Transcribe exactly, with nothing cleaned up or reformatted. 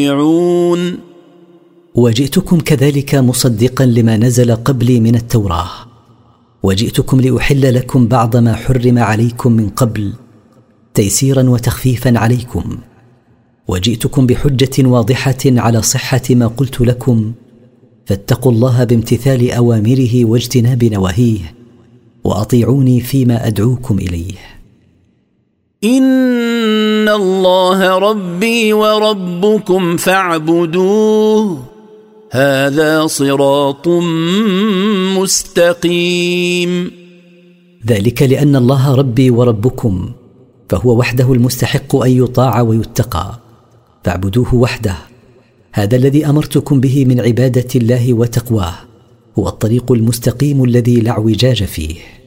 وجئتكم كذلك مصدقا لما نزل قبلي من التوراة، وجئتكم لأحل لكم بعض ما حرم عليكم من قبل تيسيرا وتخفيفا عليكم، وجئتكم بحجة واضحة على صحة ما قلت لكم، فاتقوا الله بامتثال أوامره واجتناب نواهيه، وأطيعوني فيما أدعوكم إليه. إن الله ربي وربكم فاعبدوه هذا صراط مستقيم. ذلك لأن الله ربي وربكم، فهو وحده المستحق أن يطاع ويتقى، فاعبدوه وحده، هذا الذي أمرتكم به من عبادة الله وتقواه، هو الطريق المستقيم الذي لا اعوجاج فيه.